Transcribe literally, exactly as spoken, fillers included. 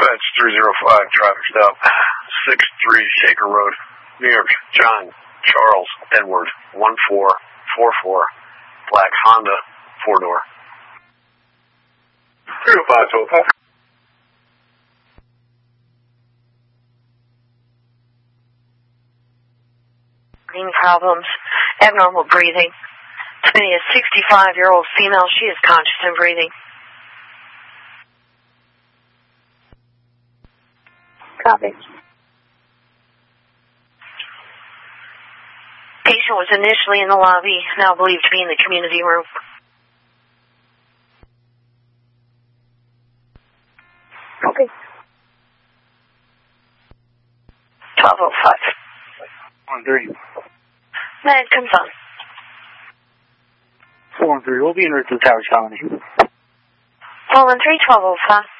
Dispatch three zero five, traffic stop, six three Shaker Road, New York. John, Charles, Edward, one four four four, black Honda, four-door. three oh five, twelve five. Breathing problems, abnormal breathing. To me, a sixty-five-year-old female, she is conscious and breathing. Copy. Patient was initially in the lobby, now believed to be in the community room. Copy. twelve oh five. one three. Med comes on. four one three, we'll be in route to the Towers Colony. four one three, twelve oh five.